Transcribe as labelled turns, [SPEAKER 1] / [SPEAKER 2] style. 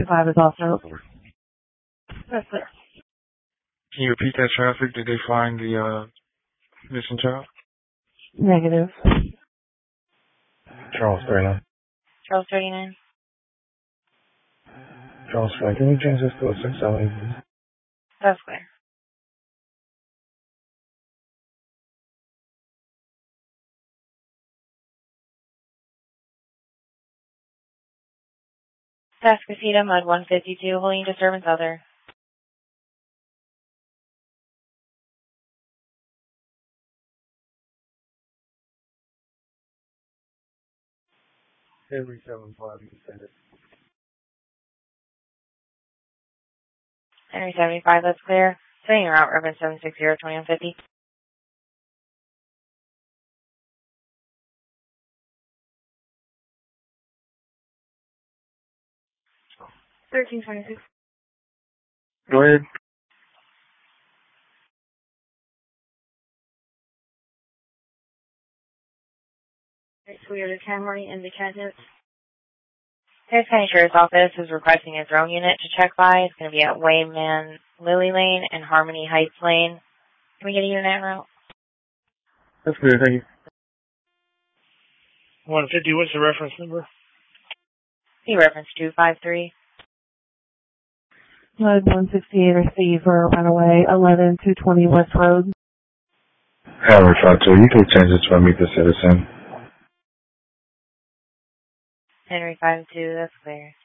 [SPEAKER 1] 5 is also that's clear.
[SPEAKER 2] Can you repeat that traffic? Did they find the missing child?
[SPEAKER 1] Negative.
[SPEAKER 3] Charles 39.
[SPEAKER 4] Charles 39.
[SPEAKER 3] Charles 5, can you change this to a 678, please?
[SPEAKER 4] That's clear. Tascasita, Mud 152, holding disturbance other.
[SPEAKER 3] Henry 75, you can send it.
[SPEAKER 4] Henry 75, that's clear. Sending route, Urban 760, 2150.
[SPEAKER 2] Go ahead.
[SPEAKER 1] So we are the Camry and the Catnip.
[SPEAKER 4] Harris County Sheriff's Office is requesting a drone unit to check by. It's going to be at Wayman Lily Lane and Harmony Heights Lane. Can we get a unit en route?
[SPEAKER 2] That's clear, thank you.
[SPEAKER 5] 150, what's the reference number?
[SPEAKER 4] See reference 253.
[SPEAKER 1] Mud 168 receive for runaway 11220 West Road.
[SPEAKER 3] Henry 52, you can change this for me to citizen.
[SPEAKER 4] Henry 52, that's clear.